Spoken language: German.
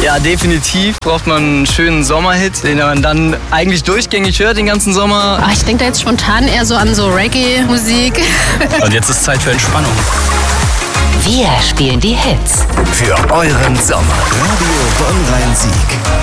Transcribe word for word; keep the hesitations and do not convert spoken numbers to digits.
Ja, definitiv braucht man einen schönen Sommerhit, den man dann eigentlich durchgängig hört den ganzen Sommer. Ach, ich denke da jetzt spontan eher so an so Reggae-Musik. Und jetzt ist Zeit für Entspannung. Wir spielen die Hits für euren Sommer. Radio Bonn Rhein-Sieg.